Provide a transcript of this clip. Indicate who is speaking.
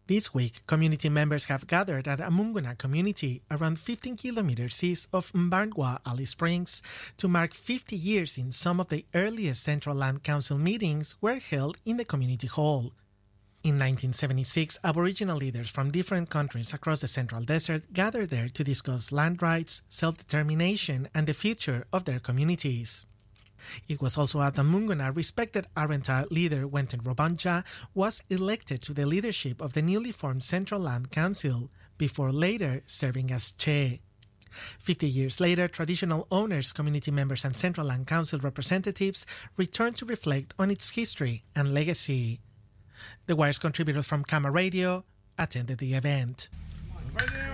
Speaker 1: This week, community members have gathered at Amunguna community around 15 kilometers east of Mbarngwa, Alice Springs, to mark 50 years since some of the earliest Central Land Council meetings were held in the community hall. In 1976, Aboriginal leaders from different countries across the Central Desert gathered there to discuss land rights, self-determination, and the future of their communities. It was also at Amunguna respected Arrernte leader Wenten Wobanja was elected to the leadership of the newly formed Central Land Council, before later serving as chair. 50 years later, traditional owners, community members, and Central Land Council representatives returned to reflect on its history and legacy. The Wire's contributors from Kama Radio attended the event.